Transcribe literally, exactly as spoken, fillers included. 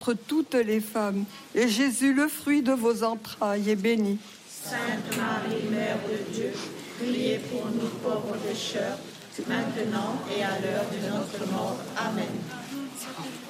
entre toutes les femmes, et Jésus, le fruit de vos entrailles, est béni. Sainte Marie, Mère de Dieu, priez pour nous pauvres pécheurs, maintenant et à l'heure de notre mort. Amen.